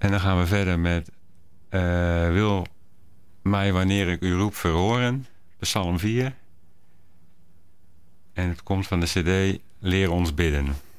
En dan gaan we verder met wil mij wanneer ik u roep verhoren. Psalm 4. En het komt van de cd Leer ons bidden.